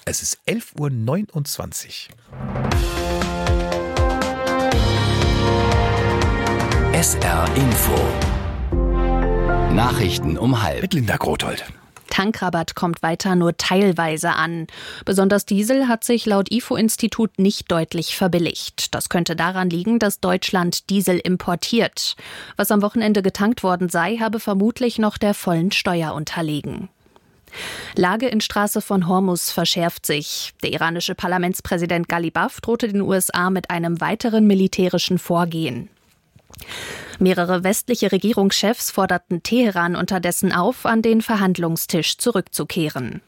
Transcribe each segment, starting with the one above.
Es ist 11:29 Uhr. SR Info. Nachrichten um 12:30. Mit Linda Grothold. Tankrabatt kommt weiter nur teilweise an. Besonders Diesel hat sich laut IFO-Institut nicht deutlich verbilligt. Das könnte daran liegen, dass Deutschland Diesel importiert. Was am Wochenende getankt worden sei, habe vermutlich noch der vollen Steuer unterlegen. Lage in Straße von Hormuz verschärft sich. Der iranische Parlamentspräsident Ghalibaf drohte den USA mit einem weiteren militärischen Vorgehen. Mehrere westliche Regierungschefs forderten Teheran unterdessen auf, an den Verhandlungstisch zurückzukehren.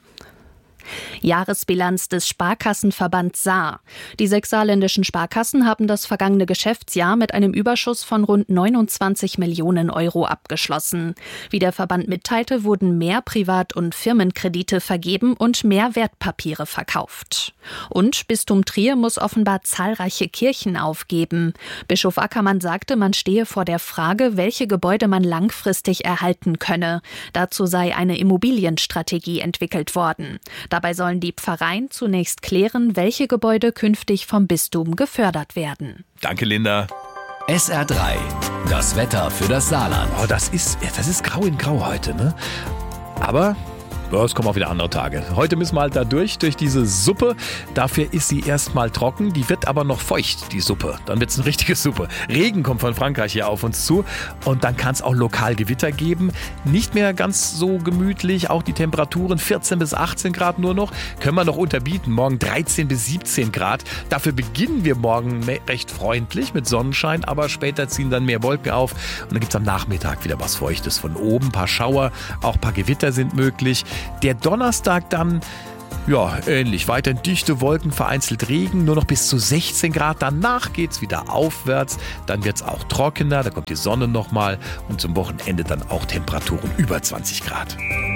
Jahresbilanz des Sparkassenverbands Saar. Die 6 saarländischen Sparkassen haben das vergangene Geschäftsjahr mit einem Überschuss von rund 29 Millionen Euro abgeschlossen. Wie der Verband mitteilte, wurden mehr Privat- und Firmenkredite vergeben und mehr Wertpapiere verkauft. Und Bistum Trier muss offenbar zahlreiche Kirchen aufgeben. Bischof Ackermann sagte, man stehe vor der Frage, welche Gebäude man langfristig erhalten könne. Dazu sei eine Immobilienstrategie entwickelt worden. Dabei sollen die Pfarreien zunächst klären, welche Gebäude künftig vom Bistum gefördert werden. Danke, Linda. SR3, das Wetter für das Saarland. Oh, das ist grau in grau heute, ne? Aber es kommen auch wieder andere Tage. Heute müssen wir halt da durch diese Suppe. Dafür ist sie erstmal trocken, die wird aber noch feucht, die Suppe. Dann wird es eine richtige Suppe. Regen kommt von Frankreich hier auf uns zu und dann kann es auch lokal Gewitter geben. Nicht mehr ganz so gemütlich, auch die Temperaturen 14 bis 18 Grad nur noch. Können wir noch unterbieten, morgen 13 bis 17 Grad. Dafür beginnen wir morgen recht freundlich mit Sonnenschein, aber später ziehen dann mehr Wolken auf und dann gibt es am Nachmittag wieder was Feuchtes von oben. Ein paar Schauer, auch ein paar Gewitter sind möglich. Der Donnerstag dann, ähnlich. Weiterhin dichte Wolken, vereinzelt Regen, nur noch bis zu 16 Grad. Danach geht es wieder aufwärts. Dann wird es auch trockener, da kommt die Sonne nochmal und zum Wochenende dann auch Temperaturen über 20 Grad.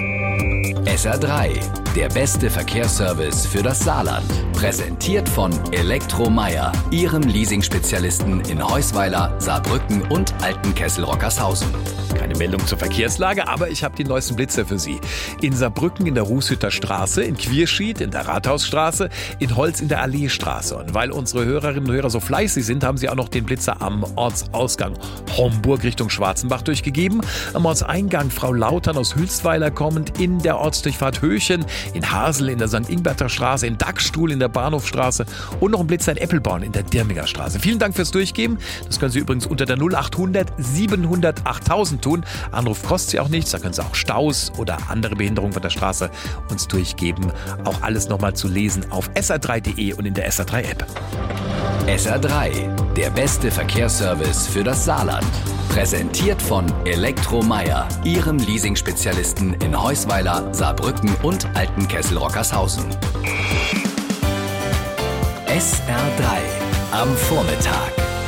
SR3, der beste Verkehrsservice für das Saarland. Präsentiert von Elektromeyer, Ihrem Leasing-Spezialisten in Heusweiler, Saarbrücken und Altenkessel-Rockershausen. Keine Meldung zur Verkehrslage, aber ich habe die neuesten Blitzer für Sie. In Saarbrücken in der Rußhütter Straße, in Quierschied in der Rathausstraße, in Holz in der Alleestraße. Und weil unsere Hörerinnen und Hörer so fleißig sind, haben sie auch noch den Blitzer am Ortsausgang Homburg Richtung Schwarzenbach durchgegeben. Am Ortseingang Frau Lautern aus Hülsweiler kommend in der Ortsdurchfahrt Höchen, in Hasel in der St. Ingberter Straße, in Dachstuhl in der Bahnhofstraße und noch ein Blitzer in Eppelborn in der Dirminger Straße. Vielen Dank fürs Durchgeben. Das können Sie übrigens unter der 0800 700 8000 tun. Anruf kostet Sie auch nichts. Da können Sie auch Staus oder andere Behinderungen von der Straße uns durchgeben. Auch alles nochmal zu lesen auf sr3.de und in der SR3-App. SR3, der beste Verkehrsservice für das Saarland. Präsentiert von Elektromeyer, Ihrem Leasing-Spezialisten in Heusweiler, Saarbrücken und Altenkessel-Rockershausen. SR3 am Vormittag.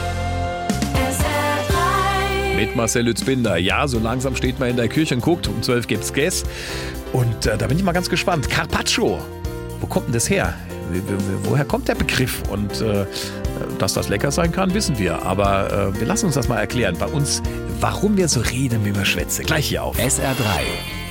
Mit Marcel Lützbinder. Ja, so langsam steht man in der Küche und guckt. Um 12 gibt's Gas. Und da bin ich mal ganz gespannt. Carpaccio. Wo kommt denn das her? Woher kommt der Begriff? Und dass das lecker sein kann, wissen wir. Aber wir lassen uns das mal erklären. Bei uns, warum wir so reden, wie wir schwätzen. Gleich hier auf SR3.